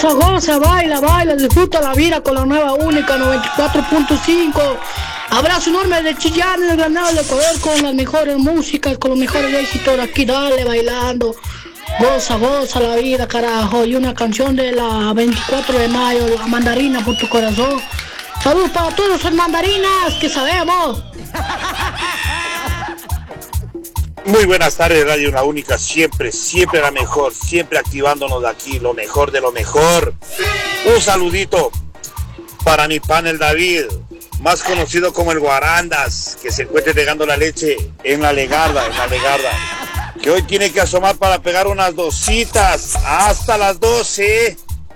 Goza, baila, disfruta la vida con la nueva única 94.5. Abrazo enorme de Chillán, el Granado de Ecuador, con las mejores músicas, con los mejores éxitos de aquí, dale, bailando. Goza la vida, carajo. Y una canción de la 24 de mayo, la mandarina por tu corazón. Saludos para todos los mandarinas que sabemos. Muy buenas tardes, Radio La Única, siempre la mejor, siempre activándonos de aquí, lo mejor de lo mejor. Un saludito para mi pan el David, más conocido como el Guarandas, que se encuentre regando la leche en la Legarda, que hoy tiene que asomar para pegar unas dositas hasta las 12.